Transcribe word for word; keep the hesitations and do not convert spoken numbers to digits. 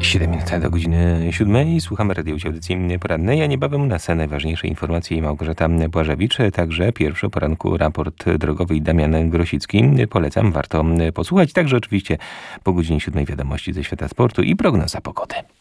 siedem minut do godziny siódmej. Słuchamy radiowej audycji porannej, a niebawem na scenę najważniejsze informacje Małgorzata Błażewicz. Także pierwszy o poranku raport drogowy i Damian Grosicki. Polecam, warto posłuchać. Także oczywiście po godzinie siódmej wiadomości ze świata sportu i prognoza pogody.